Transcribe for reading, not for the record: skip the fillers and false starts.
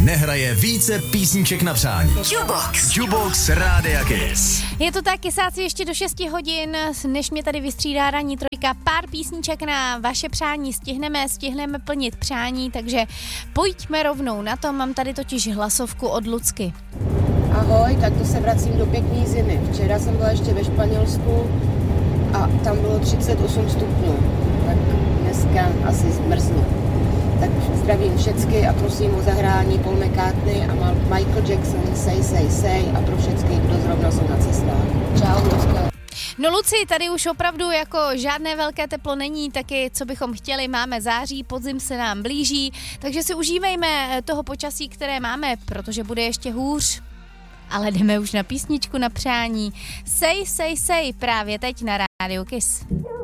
nehraje více písniček na přání. Jukebox Rádia Kiss. Je to tak, kysáci ještě do 6 hodin, než mě tady vystřídá ranní trojka. Pár písniček na vaše přání stihneme plnit přání, takže pojďme rovnou na to. Mám tady totiž hlasovku od Lucky. Ahoj, tak to se vracím do pěkný zimy. Včera jsem byla ještě ve Španělsku a tam bylo 38 stupňů, tak dneska asi zmrznu. Tak zdravím všecky a prosím o zahrání Paul McCartney a Michael Jackson Say a pro všecky, kdo zrovna jsou na cestách. Čau, Lucka. No Luci, tady už opravdu jako žádné velké teplo není, taky co bychom chtěli, máme září, podzim se nám blíží, takže si užívejme toho počasí, které máme, protože bude ještě hůř. Ale jdeme už na písničku na přání. Say právě teď na Rádiu Kiss.